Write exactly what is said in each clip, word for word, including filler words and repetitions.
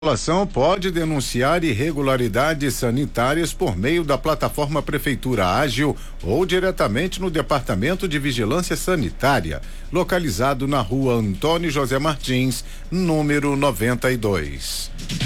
A população pode denunciar irregularidades sanitárias por meio da plataforma Prefeitura Ágil ou diretamente no Departamento de Vigilância Sanitária, localizado na rua Antônio José Martins, número noventa e dois.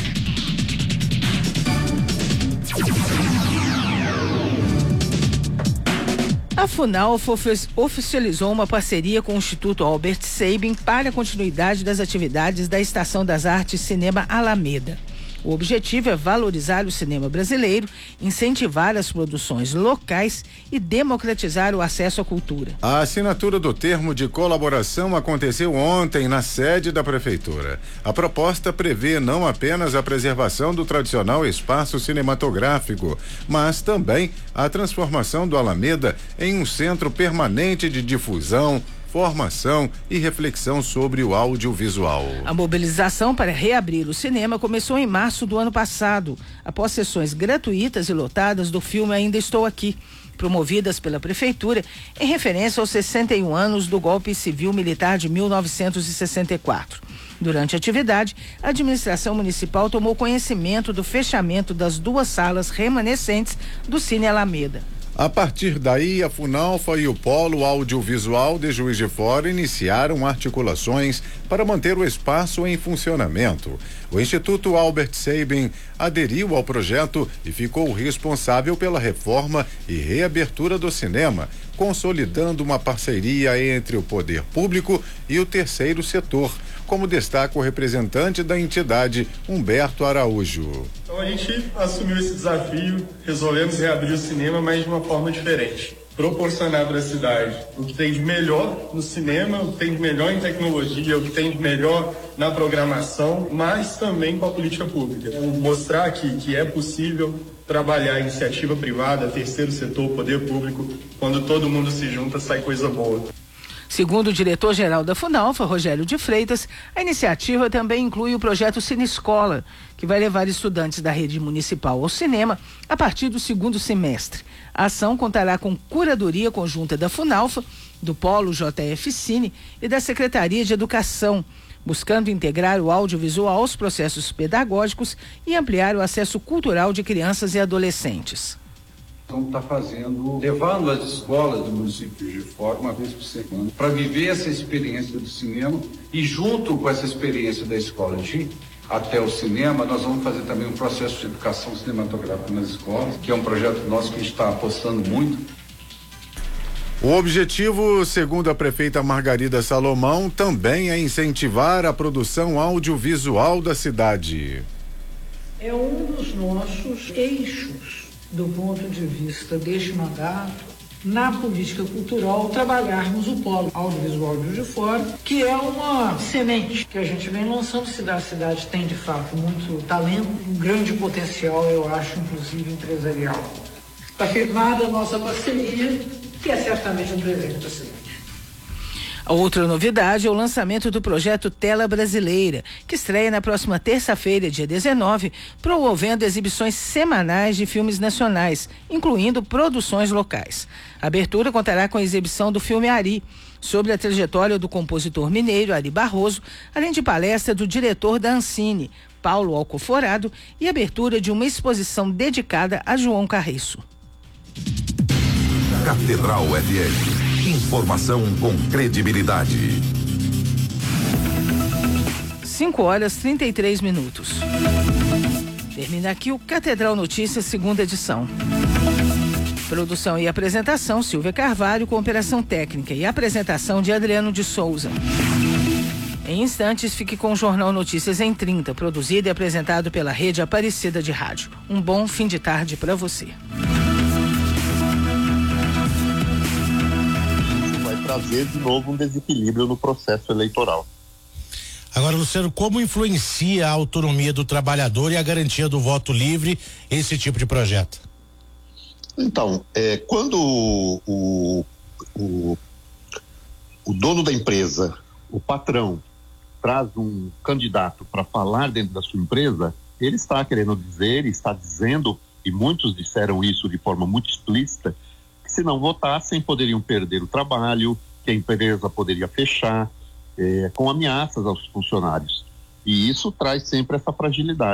A Funalfa oficializou uma parceria com o Instituto Albert Sabin para a continuidade das atividades da Estação das Artes Cinema Alameda. O objetivo é valorizar o cinema brasileiro, incentivar as produções locais e democratizar o acesso à cultura. A assinatura do termo de colaboração aconteceu ontem na sede da Prefeitura. A proposta prevê não apenas a preservação do tradicional espaço cinematográfico, mas também a transformação do Alameda em um centro permanente de difusão, formação e reflexão sobre o audiovisual. A mobilização para reabrir o cinema começou em março do ano passado, após sessões gratuitas e lotadas do filme Ainda Estou Aqui, promovidas pela Prefeitura em referência aos sessenta e um anos do golpe civil-militar de mil novecentos e sessenta e quatro. Durante a atividade, a administração municipal tomou conhecimento do fechamento das duas salas remanescentes do Cine Alameda. A partir daí, a Funalfa e o Polo Audiovisual de Juiz de Fora iniciaram articulações para manter o espaço em funcionamento. O Instituto Albert Sabin aderiu ao projeto e ficou responsável pela reforma e reabertura do cinema, consolidando uma parceria entre o poder público e o terceiro setor, como destaca o representante da entidade, Humberto Araújo. Então a gente assumiu esse desafio, resolvemos reabrir o cinema, mas de uma forma diferente. Proporcionar para a cidade o que tem de melhor no cinema, o que tem de melhor em tecnologia, o que tem de melhor na programação, mas também com a política pública. Mostrar que, que é possível trabalhar iniciativa privada, terceiro setor, poder público, quando todo mundo se junta, sai coisa boa. Segundo o diretor-geral da Funalfa, Rogério de Freitas, a iniciativa também inclui o projeto Cine Escola, que vai levar estudantes da rede municipal ao cinema a partir do segundo semestre. A ação contará com curadoria conjunta da Funalfa, do Polo J F Cine e da Secretaria de Educação, buscando integrar o audiovisual aos processos pedagógicos e ampliar o acesso cultural de crianças e adolescentes. Então está fazendo, levando as escolas do município de Fora uma vez por semana para viver essa experiência do cinema, e junto com essa experiência da escola de até o cinema, nós vamos fazer também um processo de educação cinematográfica nas escolas, que é um projeto nosso que a gente está apostando muito. O objetivo, segundo a prefeita Margarida Salomão, também é incentivar a produção audiovisual da cidade. É um dos nossos eixos do ponto de vista deste mandato, na política cultural, trabalharmos o polo audiovisual de Juiz de Fora, que é uma semente que a gente vem lançando. A cidade tem, de fato, muito talento, um grande potencial, eu acho, inclusive empresarial. Está firmada a nossa parceria, que é certamente um presente da cidade. A outra novidade é o lançamento do projeto Tela Brasileira, que estreia na próxima terça-feira, dia dezenove, promovendo exibições semanais de filmes nacionais, incluindo produções locais. A abertura contará com a exibição do filme Ari, sobre a trajetória do compositor mineiro Ari Barroso, além de palestra do diretor da Ancine, Paulo Alcoforado, e abertura de uma exposição dedicada a João Carriço. Catedral F M. Informação com credibilidade. cinco horas trinta e três minutos. Termina aqui o Catedral Notícias, segunda edição. Produção e apresentação, Silvia Carvalho, com operação técnica e apresentação de Adriano de Souza. Em instantes, fique com o Jornal Notícias em trinta, produzido e apresentado pela Rede Aparecida de Rádio. Um bom fim de tarde para você. Trazer de novo um desequilíbrio no processo eleitoral. Agora, Luciano, como influencia a autonomia do trabalhador e a garantia do voto livre esse tipo de projeto? Então, é, quando o, o, o, o dono da empresa, o patrão, traz um candidato para falar dentro da sua empresa, ele está querendo dizer, está dizendo, e muitos disseram isso de forma muito explícita, que se não votassem poderiam perder o trabalho, que a empresa poderia fechar, eh, com ameaças aos funcionários. E isso traz sempre essa fragilidade.